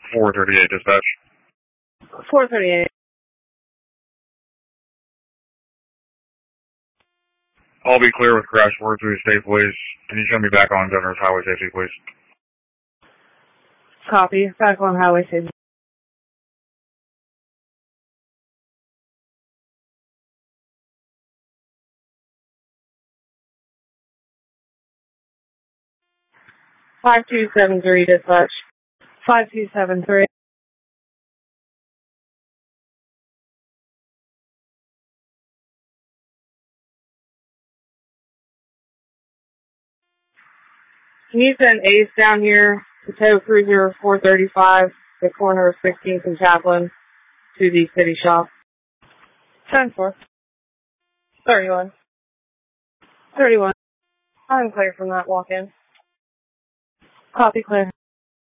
438 dispatch. 438. I'll be clear with crash 43 State Police. Can you show me back on Governor's Highway Safety, please? Copy. Back on highway safety. Five two seven three dispatch. 5273. Can you send Ace down here to tow cruiser 435, the corner of 16th and Chaplin, to the city shop? 10-4. 31. 31. I'm clear from that walk-in. Copy, clear.